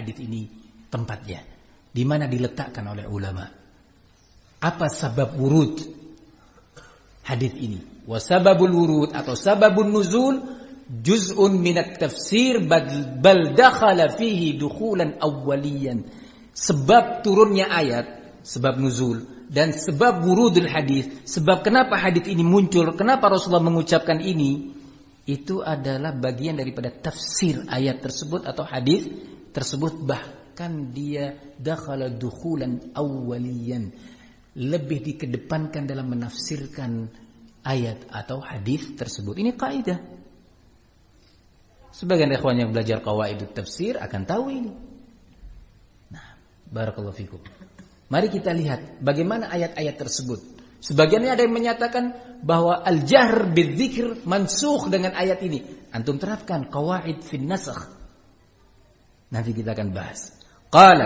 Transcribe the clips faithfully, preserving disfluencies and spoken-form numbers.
hadis ini tempatnya? Di mana diletakkan oleh ulama? Apa sabab wurud hadis ini? Wa sababul wurud atau sababun nuzul juz'un minat tafsir bal dakhala fihi dukhulan awwaliyan. Sebab turunnya ayat, sebab nuzul, dan sebab wurudul hadis, sebab kenapa hadis ini muncul, kenapa Rasulullah mengucapkan ini, itu adalah bagian daripada tafsir ayat tersebut atau hadis tersebut. Bahkan dia dakhala dukhulan awwaliyan, lebih dikedepankan dalam menafsirkan ayat atau hadis tersebut. Ini kaidah. Sebagian ikhwan yang belajar qawaidut tafsir akan tahu ini. Nah, barakallahu fikum. Mari kita lihat bagaimana ayat-ayat tersebut. Sebagiannya ada yang menyatakan bahwa al-jahr bidzikr mansukh dengan ayat ini. Antum terapkan qawaid fin nasakh. Nanti kita akan bahas. Qala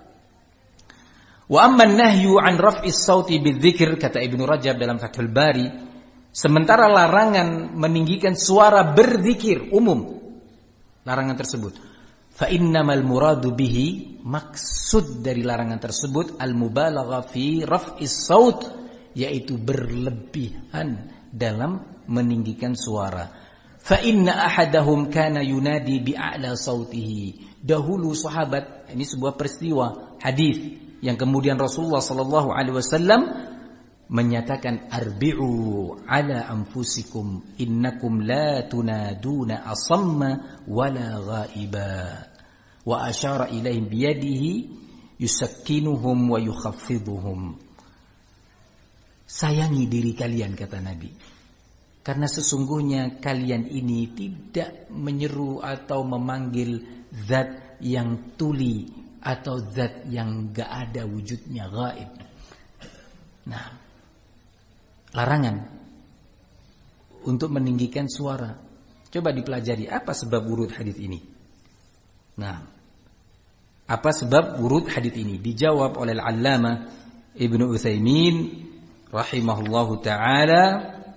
wa amma an-nahyu an raf'is sauti bidzikr, kata Ibnu Rajab dalam Fathul Bari, sementara larangan meninggikan suara berzikir umum, larangan tersebut, fa innamal muradu bihi, maksud dari larangan tersebut, al-mubalagha fi raf'is saut, yaitu berlebihan dalam meninggikan suara. Fa inna ahadahum kana yunadi bi a'la sautihi. Dahulu sahabat, ini sebuah peristiwa hadis yang kemudian Rasulullah sallallahu alaihi wasallam menyatakan, arbi'u ala anfusikum innakum la tunaduna asamma wala ghaiba, wa asyara ilaihim biyadihi yusakkinuhum wa yukhaffiduhum. Sayangi diri kalian, kata Nabi, karena sesungguhnya kalian ini tidak menyeru atau memanggil zat yang tuli atau zat yang gak ada wujudnya, gaib. Nah, larangan untuk meninggikan suara. Coba dipelajari apa sebab wurud hadis ini. Nah, apa sebab wurud hadis ini? Dijawab oleh Al-Allamah Ibnu Utsaimin rahimahullahu taala